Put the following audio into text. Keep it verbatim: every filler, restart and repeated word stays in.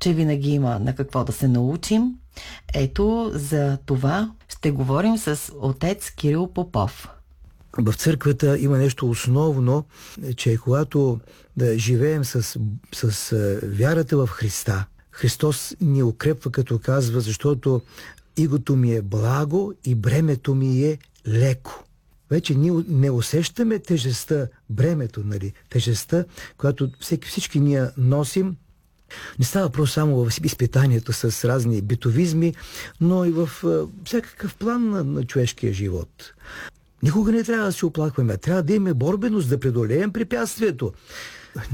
че винаги има на какво да се научим. Ето за това ще говорим с отец Кирил Попов. В църквата има нещо основно, че когато да живеем с, с вярата в Христа, Христос ни укрепва, като казва, защото игото ми е благо и бремето ми е леко. Вече ние не усещаме тежестта, бремето, нали? Тежестта, която всеки, всички ние носим. Не става просто само в изпитанието с разни битовизми, но и в всякакъв план на, на човешкия живот. Никога не трябва да се оплакваме. Трябва да имаме борбеност, да преодолеем препятствието.